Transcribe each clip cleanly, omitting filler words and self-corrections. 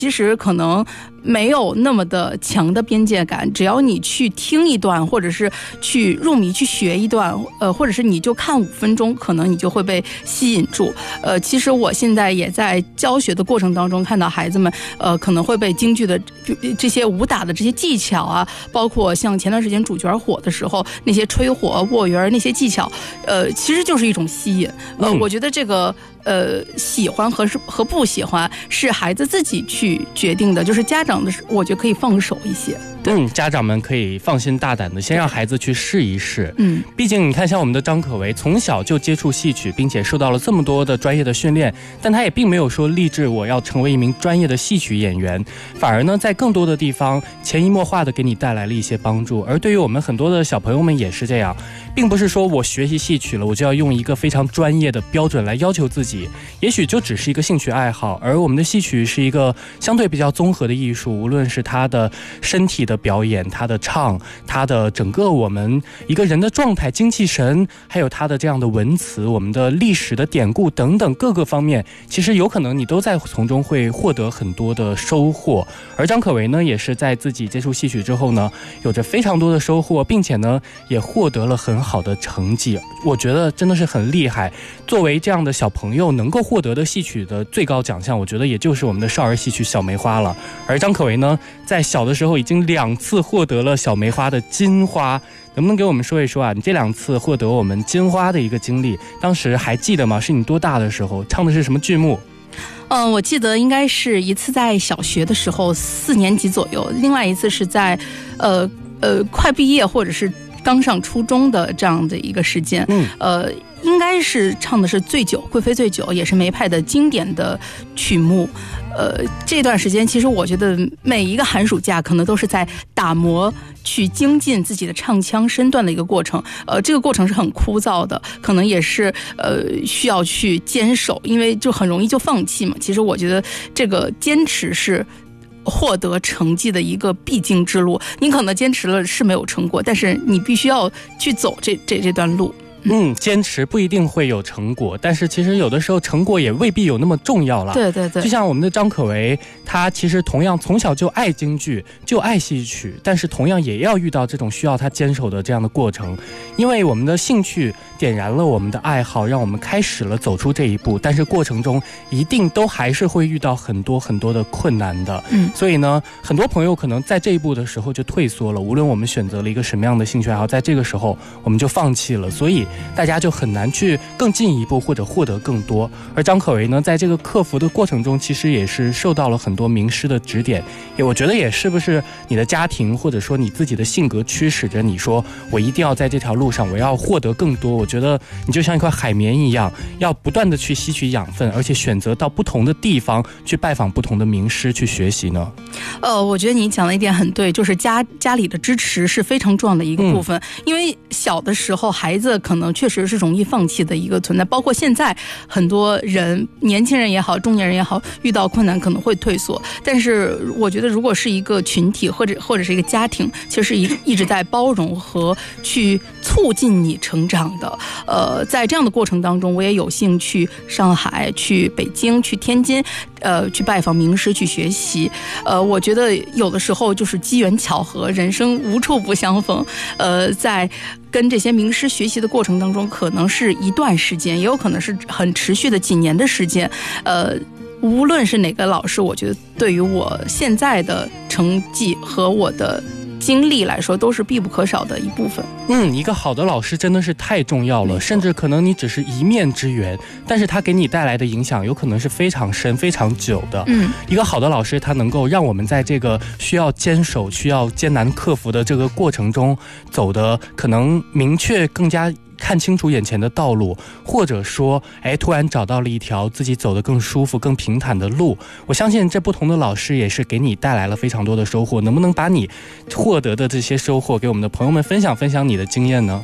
其实可能没有那么的强的边界感，只要你去听一段，或者是去入迷去学一段，或者是你就看5分钟，可能你就会被吸引住。其实我现在也在教学的过程当中看到孩子们，可能会被京剧的这些武打的这些技巧啊，包括像前段时间主角火的时候那些吹火卧圆那些技巧，其实就是一种吸引。我觉得这个喜欢和不喜欢是孩子自己去决定的，就是家长的我觉得可以放手一些。 家长们可以放心大胆的先让孩子去试一试。毕竟你看像我们的张可为从小就接触戏曲，并且受到了这么多的专业的训练，但他也并没有说立志我要成为一名专业的戏曲演员，反而呢在更多的地方潜移默化的给你带来了一些帮助。而对于我们很多的小朋友们也是这样，并不是说我学习戏曲了我就要用一个非常专业的标准来要求自己，也许就只是一个兴趣爱好。而我们的戏曲是一个相对比较综合的艺术，无论是他的身体的表演，他的唱，他的整个我们一个人的状态精气神，还有他的这样的文词，我们的历史的典故等等各个方面，其实有可能你都在从中会获得很多的收获。而张可为呢也是在自己接触戏曲之后呢有着非常多的收获，并且呢也获得了很好的成绩，我觉得真的是很厉害。作为这样的小朋友能够获得的戏曲的最高奖项，我觉得也就是我们的少儿戏曲小梅花了。而张可为呢在小的时候已经2次获得了小梅花的金花，能不能给我们说一说啊你这2次获得我们金花的一个经历，当时还记得吗？是你多大的时候，唱的是什么剧目？ 我记得应该是一次在小学的时候4年级左右，另外一次是在快毕业或者是刚上初中的这样的一个时间。应该是唱的是醉酒，贵妃醉酒，也是梅派的经典的曲目。这段时间其实我觉得每一个寒暑假可能都是在打磨去精进自己的唱腔身段的一个过程。这个过程是很枯燥的，可能也是需要去坚守，因为就很容易就放弃嘛。其实我觉得这个坚持是获得成绩的一个必经之路，你可能坚持了是没有成果，但是你必须要去走这段路。 坚持不一定会有成果，但是其实有的时候成果也未必有那么重要了。 对对对， 就像我们的张可为，他其实同样从小就爱京剧，就爱戏曲，但是同样也要遇到这种需要他坚守的这样的过程。因为我们的兴趣点燃了我们的爱好，让我们开始了走出这一步，但是过程中一定都还是会遇到很多很多的困难的。所以呢，很多朋友可能在这一步的时候就退缩了，无论我们选择了一个什么样的兴趣爱好，在这个时候我们就放弃了，所以大家就很难去更进一步或者获得更多。而张可为呢在这个克服的过程中其实也是受到了很多名师的指点，我觉得也是不是你的家庭或者说你自己的性格驱使着你说我一定要在这条路上我要获得更多。我觉得你就像一块海绵一样，要不断的去吸取养分，而且选择到不同的地方去拜访不同的名师去学习呢。 我觉得你讲的一点很对，就是家里的支持是非常重要的一个部分。因为小的时候孩子可能确实是容易放弃的一个存在，包括现在很多人年轻人也好中年人也好遇到困难可能会退缩，但是我觉得如果是一个群体或者是一个家庭，其实是一直在包容和去促进你成长的。在这样的过程当中我也有幸去上海去北京去天津去拜访名师去学习。我觉得有的时候就是机缘巧合，人生无处不相逢。在跟这些名师学习的过程当中，可能是一段时间，也有可能是很持续的几年的时间。无论是哪个老师，我觉得对于我现在的成绩和我的经历来说都是必不可少的一部分。 一个好的老师真的是太重要了，甚至可能你只是一面之缘，但是他给你带来的影响有可能是非常深非常久的。一个好的老师他能够让我们在这个需要坚守需要艰难克服的这个过程中走的可能明确更加看清楚眼前的道路，或者说突然找到了一条自己走得更舒服更平坦的路。我相信这不同的老师也是给你带来了非常多的收获，能不能把你获得的这些收获给我们的朋友们分享分享你的经验呢？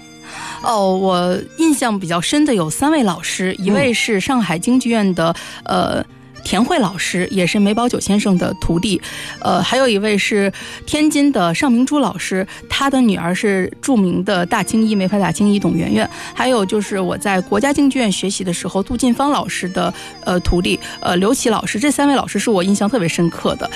我印象比较深的有3位老师，一位是上海京剧院的田慧老师，也是梅葆玖先生的徒弟。还有一位是天津的尚明珠老师，他的女儿是著名的大青衣梅派大青衣董媛媛。还有就是我在国家京剧院学习的时候，杜近芳老师的徒弟刘琦老师，这3位老师是我印象特别深刻的。